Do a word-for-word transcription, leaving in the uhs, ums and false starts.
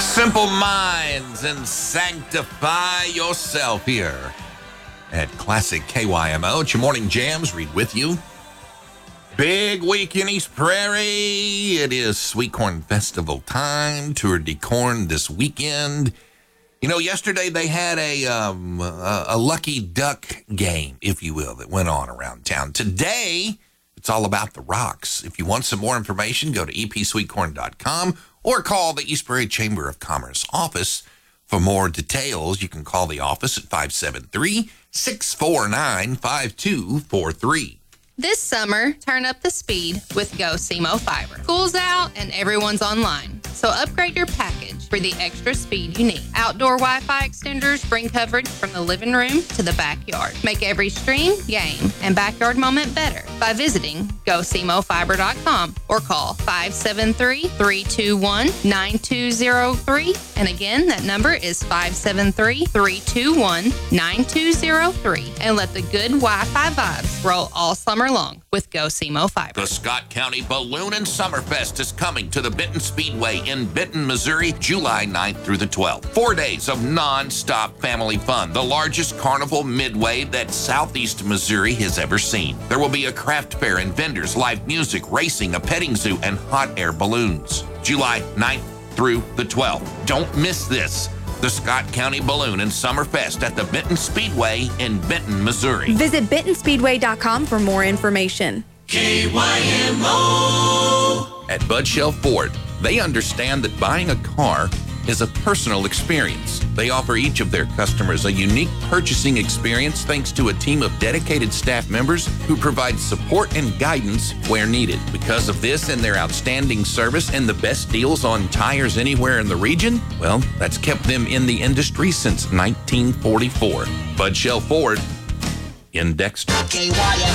Simple minds and sanctify yourself here at Classic K Y M O. It's your morning jams. Read with you. Big week in East Prairie. It is Sweet Corn Festival time. Tour de Corn this weekend. You know, yesterday they had a, um, a a lucky duck game, if you will, that went on around town. Today, it's all about the rocks. If you want some more information, go to e p sweet corn dot com or call the East Prairie Chamber of Commerce office for more details. You can call the office at five seven three, six four nine, five two four three. This summer, turn up the speed with Go C M O Fiber. School's out and everyone's online, so upgrade your package for the extra speed you need. Outdoor Wi-Fi extenders bring coverage from the living room to the backyard. Make every stream, game, and backyard moment better by visiting go c m o fiber dot com or call five seven three, three two one, nine two zero three. And again, that number is five seven three, three two one, nine two zero three. And let the good Wi-Fi vibes roll all summer long with Go C M O Fiber. The Scott County Balloon and Summerfest is coming to the Benton Speedway in Benton, Missouri, July ninth through the twelfth. Four days of non-stop family fun, the largest carnival midway that Southeast Missouri has ever seen. There will be a craft fair and vendors, live music, racing, a petting zoo, and hot air balloons. July ninth through the twelfth. Don't miss this. The Scott County Balloon and Summerfest at the Benton Speedway in Benton, Missouri. Visit benton speedway dot com for more information. K Y M O. At Bud Shell Ford, they understand that buying a car is a personal experience. They offer each of their customers a unique purchasing experience thanks to a team of dedicated staff members who provide support and guidance where needed. Because of this and their outstanding service and the best deals on tires anywhere in the region, well, that's kept them in the industry since nineteen forty-four. Bud Shell Ford in Dexter. K Y M O.